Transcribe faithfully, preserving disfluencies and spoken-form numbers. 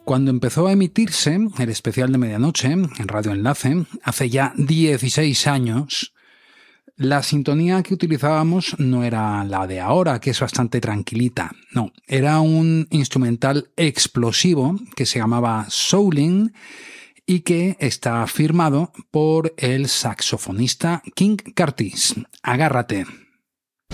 Cuando empezó a emitirse el especial de medianoche en Radio Enlace, hace ya dieciséis años, la sintonía que utilizábamos no era la de ahora, que es bastante tranquilita. No, era un instrumental explosivo que se llamaba Soulin y que está firmado por el saxofonista King Curtis. Agárrate.